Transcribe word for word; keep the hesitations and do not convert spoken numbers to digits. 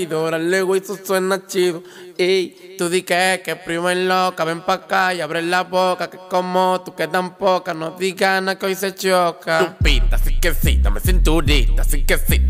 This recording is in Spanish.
Luego eso suena chido. Ey, tú di que, que primo es loca. Ven pa' acá y abre la boca. Que como tú que tan poca. No digas nada que hoy se choca. Tu pita, sí que sí, dame cinturita, sí que sí.